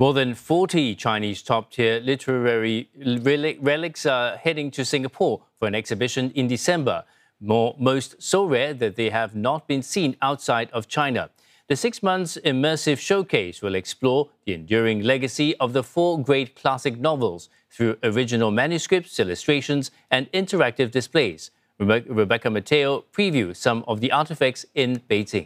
More than 40 Chinese top-tier literary relics are heading to Singapore for an exhibition in December, most so rare that they have not been seen outside of China. The 6 months immersive showcase will explore the enduring legacy of the 4 great classic novels through original manuscripts, illustrations, and interactive displays. Rebecca Mateo previews some of the artifacts in Beijing.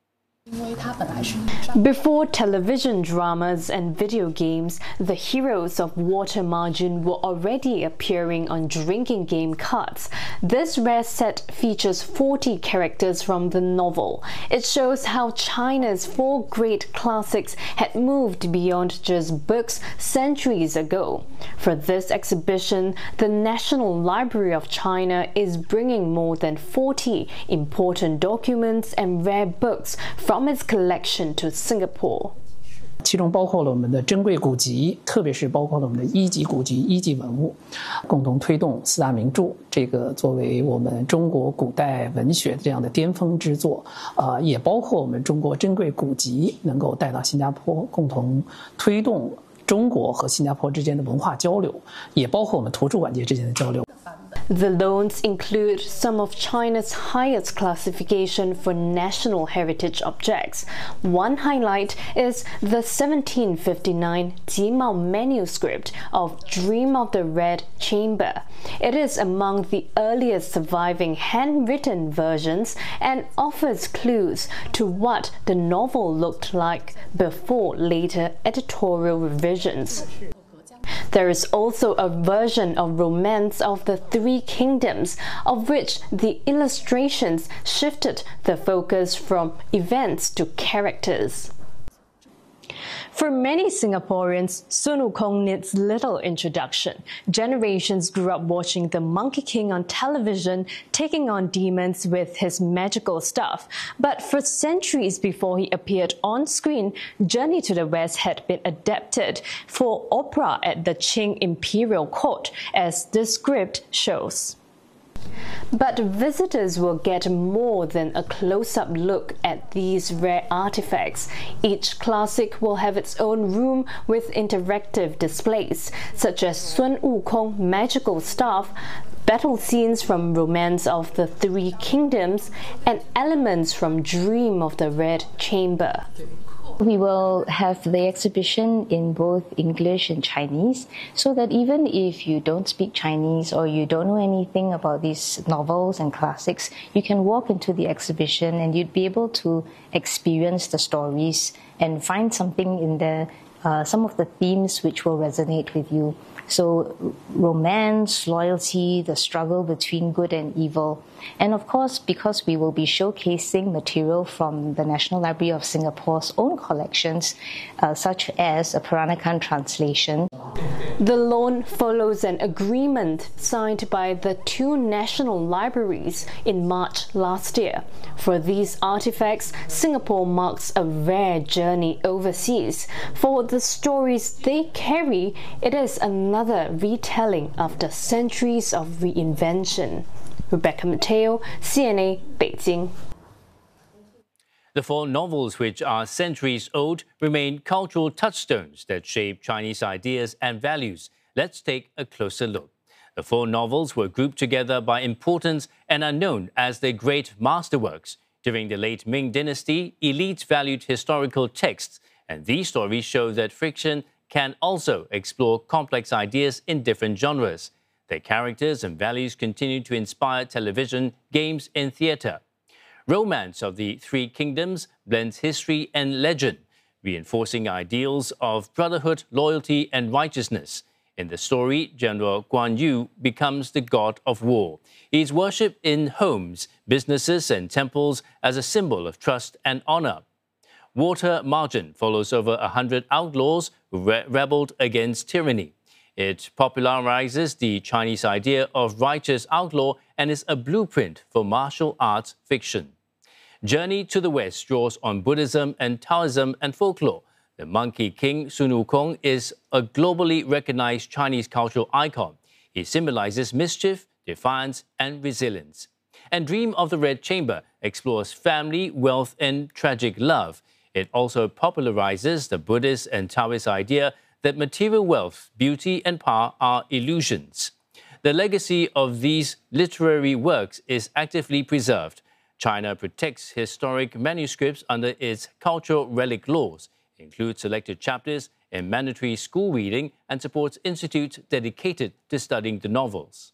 Before television dramas and video games, the heroes of Water Margin were already appearing on drinking game cards. This rare set features 40 characters from the novel. It shows how China's 4 great classics had moved beyond just books centuries ago. For this exhibition, the National Library of China is bringing more than 40 important documents and rare books from its collection to Singapore. 其中包括了我们的珍贵古籍，特别是包括了我们的一级古籍、一级文物，共同推动4大名著这个作为我们中国古代文学这样的巅峰之作，也包括我们中国珍贵古籍能够带到新加坡，共同推动中国和新加坡之间的文化交流，也包括我们图书馆界之间的交流。 The loans include some of China's highest classification for national heritage objects. One highlight is the 1759 Jimao manuscript of Dream of the Red Chamber. It is among the earliest surviving handwritten versions and offers clues to what the novel looked like before later editorial revisions. There is also a version of Romance of the Three Kingdoms, of which the illustrations shifted the focus from events to characters. For many Singaporeans, Sun Wukong needs little introduction. Generations grew up watching the Monkey King on television, taking on demons with his magical stuff. But for centuries before he appeared on screen, Journey to the West had been adapted for opera at the Qing Imperial Court, as the script shows. But visitors will get more than a close-up look at these rare artifacts. Each classic will have its own room with interactive displays, such as Sun Wukong magical staff, battle scenes from Romance of the Three Kingdoms, and elements from Dream of the Red Chamber. We will have the exhibition in both English and Chinese, so that even if you don't speak Chinese or you don't know anything about these novels and classics, you can walk into the exhibition and you'd be able to experience the stories and find something in there, some of the themes which will resonate with you. So romance, loyalty, the struggle between good and evil. And of course, because we will be showcasing material from the National Library of Singapore's own collections, such as a Peranakan translation. The loan follows an agreement signed by the 2 national libraries in March last year. For these artifacts, Singapore marks a rare journey overseas. For the stories they carry, it is another retelling after centuries of reinvention. Rebecca Mateo, CNA, Beijing. The 4 novels, which are centuries old, remain cultural touchstones that shape Chinese ideas and values. Let's take a closer look. The 4 novels were grouped together by importance and are known as the great masterworks. During the late Ming Dynasty, elites valued historical texts, and these stories show that fiction can also explore complex ideas in different genres. Their characters and values continue to inspire television, games, and theatre. Romance of the Three Kingdoms blends history and legend, reinforcing ideals of brotherhood, loyalty, and righteousness. In the story, General Guan Yu becomes the god of war. He is worshipped in homes, businesses, and temples as a symbol of trust and honor. Water Margin follows over 100 outlaws who rebelled against tyranny. It popularizes the Chinese idea of righteous outlaw and is a blueprint for martial arts fiction. Journey to the West draws on Buddhism and Taoism and folklore. The Monkey King Sun Wukong is a globally recognized Chinese cultural icon. He symbolizes mischief, defiance, and resilience. And Dream of the Red Chamber explores family, wealth, and tragic love. It also popularizes the Buddhist and Taoist idea that material wealth, beauty, and power are illusions. The legacy of these literary works is actively preserved. China protects historic manuscripts under its cultural relic laws, includes selected chapters in mandatory school reading, and supports institutes dedicated to studying the novels.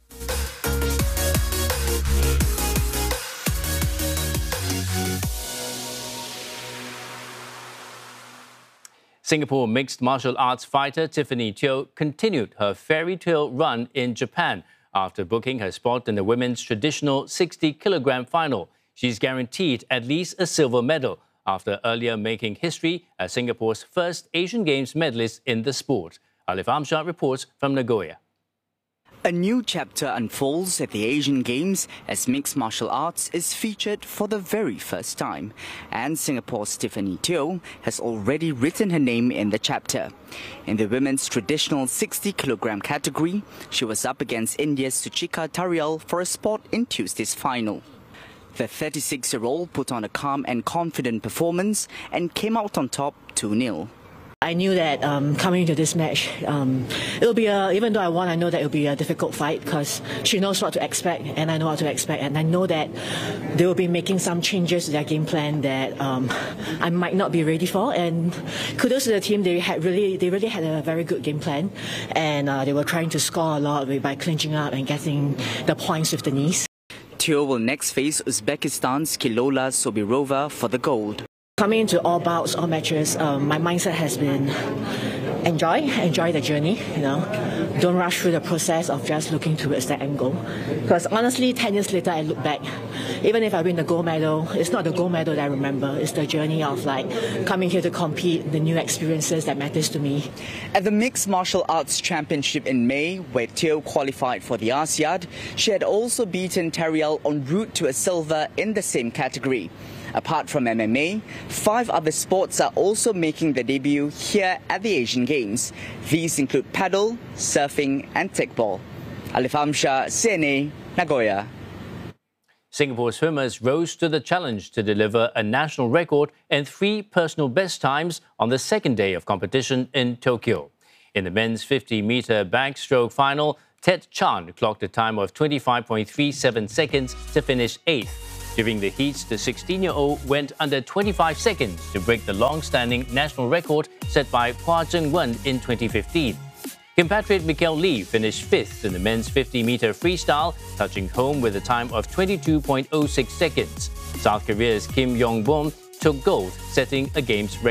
Singapore mixed martial arts fighter Tiffany Teo continued her fairy tale run in Japan after booking her spot in the women's traditional 60-kilogram final. She's guaranteed at least a silver medal after earlier making history as Singapore's first Asian Games medalist in the sport. Alif Amshad reports from Nagoya. A new chapter unfolds at the Asian Games as mixed martial arts is featured for the very first time. And Singapore's Tiffany Teo has already written her name in the chapter. In the women's traditional 60-kilogram category, she was up against India's Suchika Tarial for a spot in Tuesday's final. The 36-year-old put on a calm and confident performance and came out on top 2-0. I knew that coming into this match, it'll be even though I won, I know that it'll be a difficult fight because she knows what to expect and I know what to expect, and I know that they will be making some changes to their game plan that I might not be ready for. And kudos to the team, they really had a very good game plan, and they were trying to score a lot by clinching up and getting the points with the knees. Teo will next face Uzbekistan's Kilola Sobirova for the gold. Coming into all bouts, all matches, my mindset has been enjoy the journey, Don't rush through the process of just looking towards that end goal. Because honestly, 10 years later, I look back, even if I win the gold medal, it's not the gold medal that I remember, it's the journey of coming here to compete, the new experiences that matters to me. At the Mixed Martial Arts Championship in May, where Teo qualified for the ASEAD, she had also beaten Tarial en route to a silver in the same category. Apart from MMA, 5 other sports are also making their debut here at the Asian Games. These include paddle, surfing and kickball. Alif Amshad, CNA, Nagoya. Singapore swimmers rose to the challenge to deliver a national record and 3 personal best times on the second day of competition in Tokyo. In the men's 50-meter backstroke final, Ted Chan clocked a time of 25.37 seconds to finish 8th. During the heats, the 16-year-old went under 25 seconds to break the long-standing national record set by Hua Zhengwen in 2015. Compatriot Mikel Lee finished 5th in the men's 50-meter freestyle, touching home with a time of 22.06 seconds. South Korea's Kim Yong-bom took gold, setting a Games record.